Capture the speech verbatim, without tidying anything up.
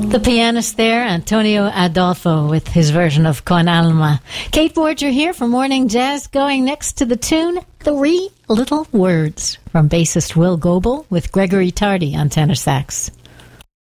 The pianist there, Antonio Adolfo, with his version of Con Alma. Kate Borger here for Morning Jazz, going next to the tune Three Little Words from bassist Will Goebel with Gregory Tardy on tenor sax.